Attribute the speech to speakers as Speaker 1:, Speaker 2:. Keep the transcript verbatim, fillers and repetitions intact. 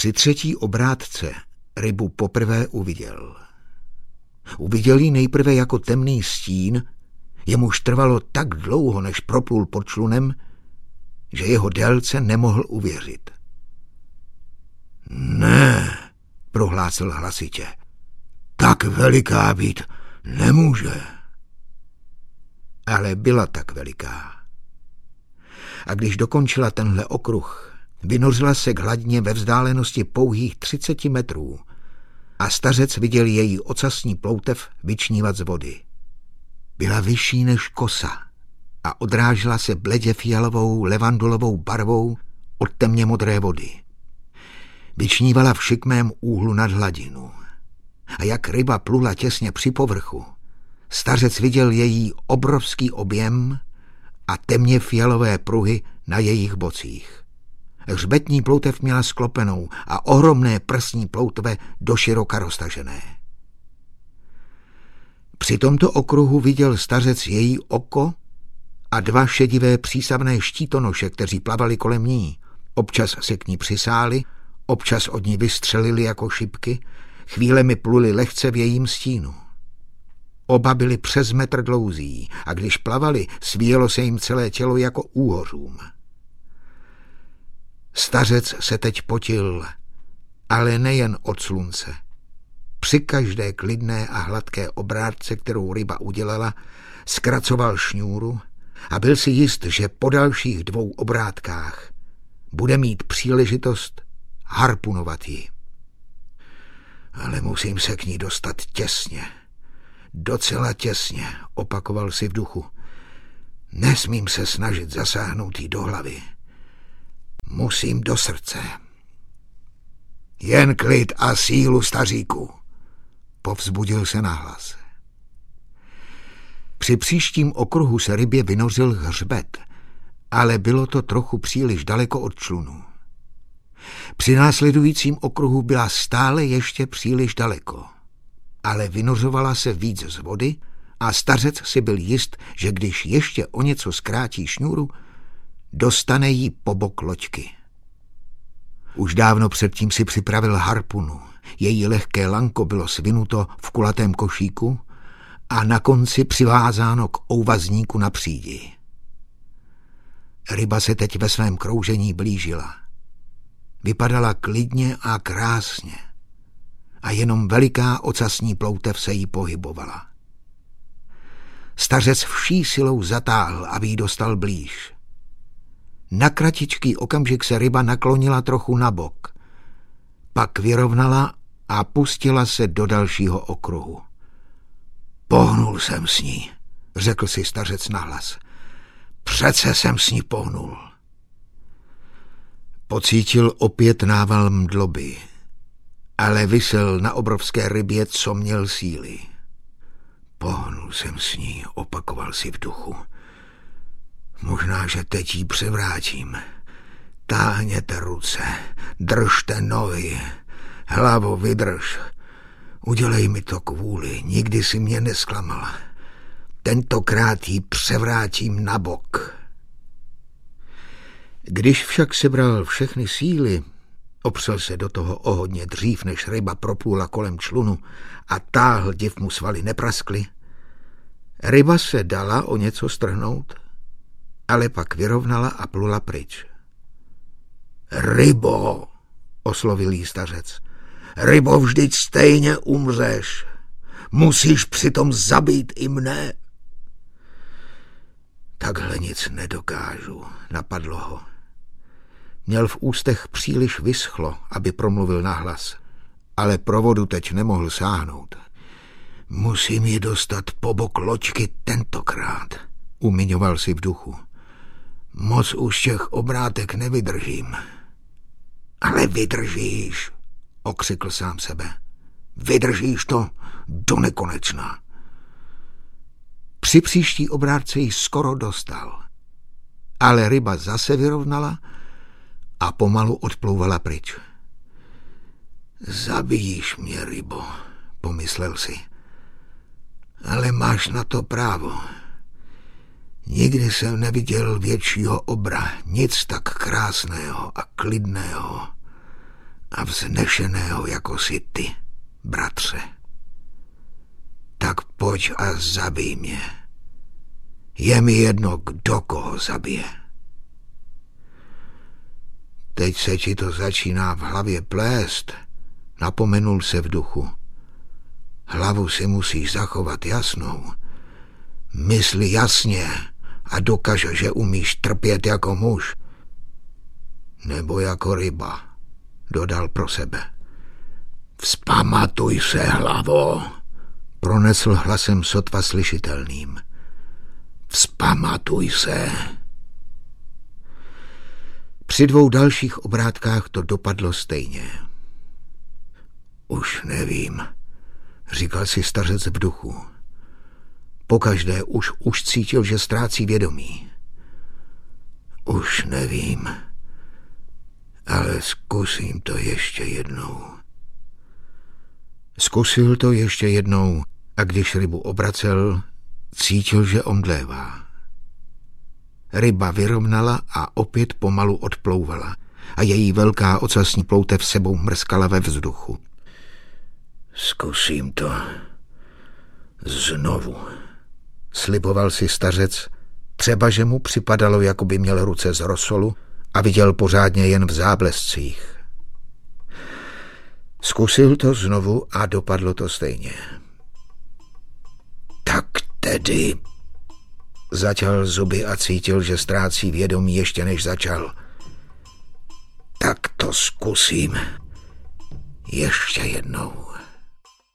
Speaker 1: Při třetí obrátce rybu poprvé uviděl. Uviděl ji nejprve jako temný stín, jemuž trvalo tak dlouho, než proplul pod člunem, že jeho délce nemohl uvěřit. Ne, prohlásil hlasitě, tak veliká být nemůže. Ale byla tak veliká. A když dokončila tenhle okruh, vynořila se k hladině ve vzdálenosti pouhých třiceti metrů a stařec viděl její ocasní ploutev vyčnívat z vody. Byla vyšší než kosa a odrážela se bledě fialovou levandulovou barvou od temně modré vody. Vyčnívala v šikmém úhlu nad hladinu. A jak ryba plula těsně při povrchu, stařec viděl její obrovský objem a temně fialové pruhy na jejich bocích. Hřbetní ploutev měla sklopenou a ohromné prsní ploutve doširoka roztažené. Při tomto okruhu viděl stařec její oko a dva šedivé přísavné štítonoše, kteří plavali kolem ní. Občas se k ní přisáli, občas od ní vystřelili jako šipky, chvílemi pluli lehce v jejím stínu. Oba byli přes metr dlouzí a když plavali, svíjelo se jim celé tělo jako úhořům. Stařec se teď potil, ale nejen od slunce. Při každé klidné a hladké obrátce, kterou ryba udělala, zkracoval šňůru a byl si jist, že po dalších dvou obrátkách bude mít příležitost harpunovat ji. Ale musím se k ní dostat těsně, docela těsně, opakoval si v duchu. Nesmím se snažit zasáhnout jí do hlavy. Musím do srdce. Jen klid a sílu, staříku, povzbudil se nahlas. Při příštím okruhu se rybě vynořil hřbet, ale bylo to trochu příliš daleko od člunu. Při následujícím okruhu byla stále ještě příliš daleko, ale vynořovala se víc z vody a stařec si byl jist, že když ještě o něco zkrátí šňůru, dostane jí po bok loďky. Už dávno předtím si připravil harpunu. Její lehké lanko bylo svinuto v kulatém košíku a na konci přivázáno k ouvazníku na přídi. Ryba se teď ve svém kroužení blížila. Vypadala klidně a krásně a jenom veliká ocasní ploutev se jí pohybovala. Stařec vší silou zatáhl, aby jí dostal blíž. Na kratičký okamžik se ryba naklonila trochu na bok. Pak vyrovnala a pustila se do dalšího okruhu. Pohnul jsem s ní, řekl si stařec nahlas. Přece jsem s ní pohnul. Pocítil opět nával mdloby, ale visel na obrovské rybě, co měl síly. Pohnul jsem s ní, opakoval si v duchu. Možná, že teď jí převrátím. Táhněte ruce, držte nohy, hlavu vydrž. Udělej mi to kvůli, nikdy si mě nesklamal. Tentokrát jí převrátím na bok. Když však sebral všechny síly, opřel se do toho o hodně dřív, než ryba proplula kolem člunu a táhl, div mu svaly nepraskly. Ryba se dala o něco strhnout, ale pak vyrovnala a plula pryč. Rybo, oslovil jí stařec, rybo, vždyť stejně umřeš. Musíš přitom zabít i mne. Takhle nic nedokážu, napadlo ho. Měl v ústech příliš vyschlo, aby promluvil nahlas, ale pro vodu teď nemohl sáhnout. Musím ji dostat po bok loďky tentokrát, umiňoval si v duchu. Moc už těch obrátek nevydržím. Ale vydržíš, okřikl sám sebe. Vydržíš to do nekonečna. Při příští obrátce ji skoro dostal, ale ryba zase vyrovnala a pomalu odplouvala pryč. Zabijíš mě, rybo, pomyslel si. Ale máš na to právo. Nikdy jsem neviděl většího obra, nic tak krásného a klidného. a vznešeného jako jsi ty, bratře. Tak pojď a zabij mě. Je mi jedno, kdo koho zabije. Teď se ti to začíná v hlavě plést, napomenul se v duchu. Hlavu si musíš zachovat jasnou. Mysli jasně a dokaž, že umíš trpět jako muž. Nebo jako ryba, dodal pro sebe. Vzpamatuj se, hlavo, pronesl hlasem sotva slyšitelným. Vzpamatuj se. Při dvou dalších obrátkách to dopadlo stejně. Už nevím, říkal si stařec v duchu. Pokaždé už už cítil, že ztrácí vědomí. Už nevím, ale zkusím to ještě jednou. Zkusil to ještě jednou a když rybu obracel, cítil, že omdlévá. Ryba vyrovnala a opět pomalu odplouvala a její velká ocasní ploutev sebou mrskala ve vzduchu. Zkusím to znovu, sliboval si stařec, třeba že mu připadalo, jako by měl ruce z rosolu a viděl pořádně jen v záblescích. Zkusil to znovu a dopadlo to stejně. Tak tedy, zaťal zuby a cítil, že ztrácí vědomí ještě než začal. Tak to zkusím ještě jednou.